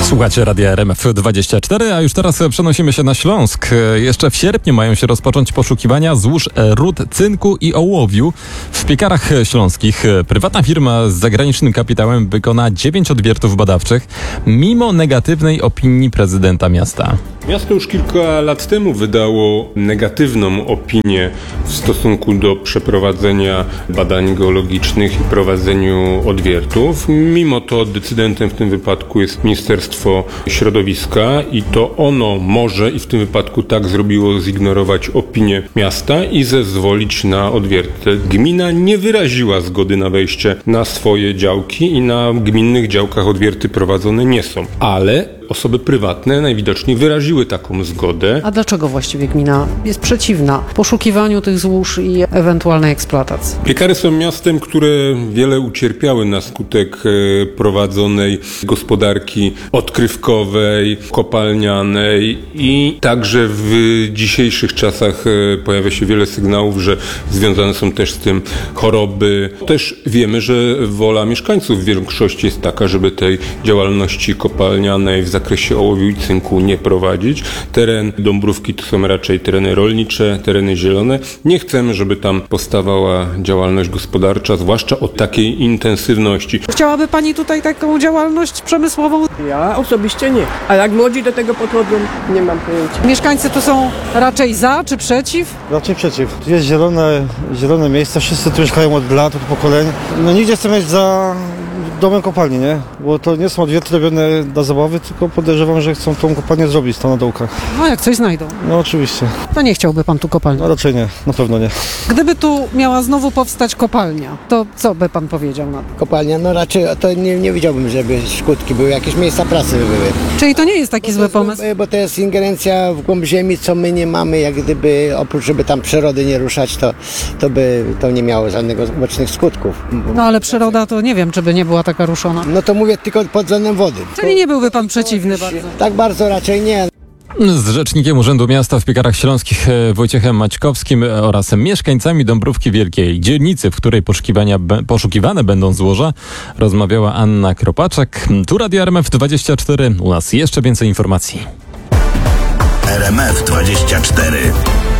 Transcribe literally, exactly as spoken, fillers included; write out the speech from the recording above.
Słuchacie Radia R M F dwadzieścia cztery, a już teraz przenosimy się na Śląsk. Jeszcze w sierpniu mają się rozpocząć poszukiwania złóż ród cynku i ołowiu w Piekarach Śląskich. Prywatna firma z zagranicznym kapitałem wykona dziewięć odwiertów badawczych, mimo negatywnej opinii prezydenta miasta. Miasto już kilka lat temu wydało negatywną opinię w stosunku do przeprowadzenia badań geologicznych i prowadzeniu odwiertów. Mimo to decydentem w tym wypadku jest Ministerstwo Środowiska i to ono może i w tym wypadku tak zrobiło zignorować opinię miasta i zezwolić na odwierty. Gmina nie wyraziła zgody na wejście na swoje działki i na gminnych działkach odwierty prowadzone nie są, ale osoby prywatne najwidoczniej wyraziły taką zgodę. A dlaczego właściwie gmina jest przeciwna poszukiwaniu tych złóż i ewentualnej eksploatacji? Piekary są miastem, które wiele ucierpiały na skutek prowadzonej gospodarki odkrywkowej, kopalnianej i także w dzisiejszych czasach pojawia się wiele sygnałów, że związane są też z tym choroby. Też wiemy, że wola mieszkańców w większości jest taka, żeby tej działalności kopalnianej w zakresie ołowiu i cynku nie prowadzić. Teren Dąbrówki to są raczej tereny rolnicze, tereny zielone. Nie chcemy, żeby tam powstawała działalność gospodarcza, zwłaszcza o takiej intensywności. Chciałaby pani tutaj taką działalność przemysłową? Ja osobiście nie. A jak młodzi do tego podchodzą, nie mam pojęcia. Mieszkańcy tu są raczej za czy przeciw? Raczej przeciw. Tu jest zielone, zielone miejsca, wszyscy tu mieszkają od lat, od pokoleń. No nigdzie chcę mieć za domem kopalni, nie? Bo to nie są odwierty robione dla zabawy, tylko podejrzewam, że chcą tą kopalnię zrobić tam na dołkach. No jak coś znajdą. No oczywiście. To nie chciałby pan tu kopalni? No raczej nie, na pewno nie. Gdyby tu miała znowu powstać kopalnia, to co by pan powiedział na to? Kopalnia, no raczej to nie, nie widziałbym, żeby skutki były, jakieś miejsca pracy były. Czyli to nie jest taki zły pomysł? Bo to jest ingerencja w głąb ziemi, co my nie mamy, jak gdyby oprócz, żeby tam przyrody nie ruszać, to, to by to nie miało żadnych ubocznych skutków. No ale przyroda to nie wiem, czy by nie była taka ruszona. No to mówię tylko pod względem wody. Czyli nie byłby pan przeciwny bardzo? Tak bardzo raczej nie. Z rzecznikiem Urzędu Miasta w Piekarach Śląskich Wojciechem Maćkowskim oraz mieszkańcami Dąbrówki Wielkiej, dzielnicy, w której poszukiwania, poszukiwane będą złoża, rozmawiała Anna Kropaczek. Tu Radio R M F dwadzieścia cztery. U nas jeszcze więcej informacji. R M F dwadzieścia cztery.